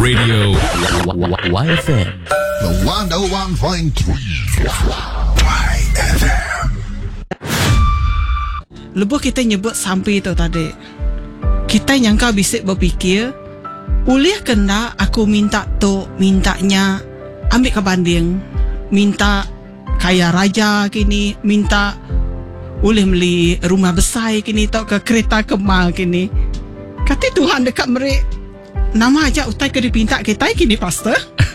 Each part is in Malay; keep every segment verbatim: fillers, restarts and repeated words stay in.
Radio Y F M. The one oh one point three Y F M. Lepas kita nyebut sampai tu tadi, kita nyangka bisik berfikir, boleh kena aku minta tu, mintanya ambil ke banding, minta kaya raja kini, minta boleh beli rumah besar kini, tak ke kereta kemal kini. Kata Tuhan dekat mereka, nama aja utai ke dipinta kita kini pastor.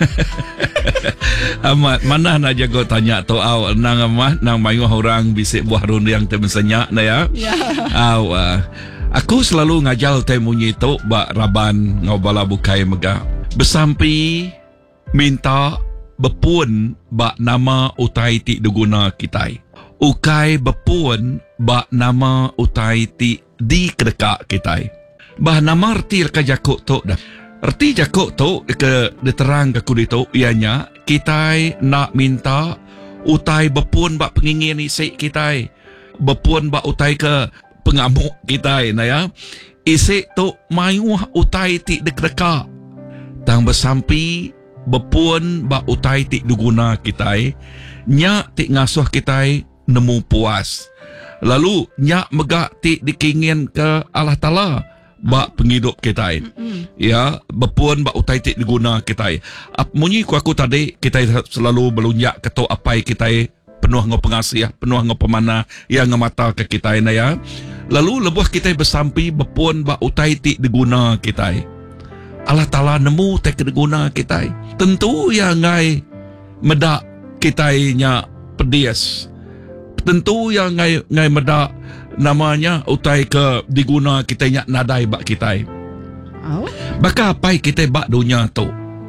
Amat mana nak jago tanya tu aw nang amat nang mayuh orang bisik buah run yang temsenyak na ya. Ya. Aw uh, aku selalu ngajal teh munyi tu bak raban ngobala bukai mega. Besampi minta bepun bak nama utai ti duguna kitai. Ukai bepun bak nama utai ti di kedekak kitai. Bah nama arti ka jakuk tu dah. Arti jakuk tu ke diterang ke kudi tu ianya kita nak minta utai bepun bak pengingin isik kita. Bepun bak utai ke pengamuk kita na ya. Isik tu mayuh utai ti dek-deka. Tang bersampi bepun bak utai ti duguna kita. Nyak ti ngasuh kita nemu puas. Lalu nyak megak ti dikingin ke Allah Ta'ala bak penghidup kita. Mm-hmm. Ya, bepun bak utai tik diguna kita. Ap munyi ku aku tadi kita selalu belunjak ketok apai kita penuh ngau pengasih, penuh ngau pemana yang ngemata ke kita na ya. Lalu lebuh kita bersampi bepun bak utai tik diguna kita. Allah Taala nemu tik diguna kita. Tentu yang ngai medak kita nya pedias. Tentu yang ngai ngai medak namanya utai ke diguna kita nyak nadai bak kita. Oh. Baka apa kita bak dunia tu.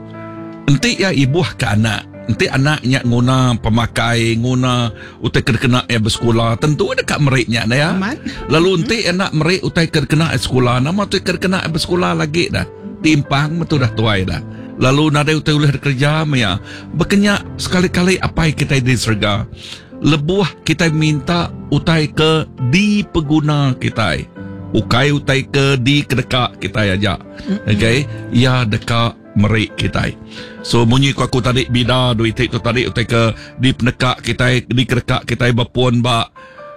Enti ya ibuh ke anak. Enti anak nyak nguna pemakai, nguna utai kena ya bersekolah. Tentu dekat mereknya na ya. Aman. Lalu enti hmm. anak merek utai kena sekolah. Nama tu kena bersekolah lagi dah. Timpang betul dah tuai dah. Lalu nadai utai ulah kerja ya. Berkenyak sekali-kali apa kita diserga. Lebuh kita minta utai ke di peguna kita. Ukai utai ke di kedekak kita aja. Okay. Ya dekat merik kita. So munyi ku aku tadi bida duit itu tadi utai ke di penekak kita, di kedekak kita bapun bak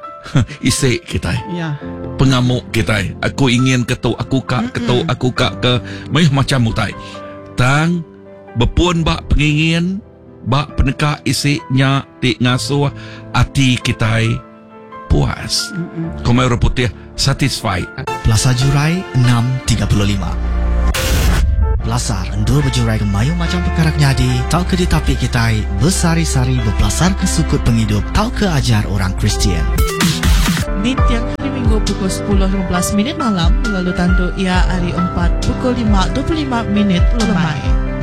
isik kita. Ya. Pengamuk kita. Aku ingin ketuk, aku kak ketuk, aku kak ke mayuh macam utai. Tang bapun bak pengingin bak peneka isiknya ti ngasuh ati kita puas. Komai orang putih satisfied. Plaza Jurai enam tiga lima. Belasar endur berjurai ke mayu macam perkara nyadi. Tau ke di tapi kita bersari-sari berbelasar ke sukut penghidup. Tau ke ajar orang Kristian. Di tiap hari Minggu pukul sepuluh lima belas minit malam. Lalu tandu ia hari empat pukul lima dua puluh lima minit lemai.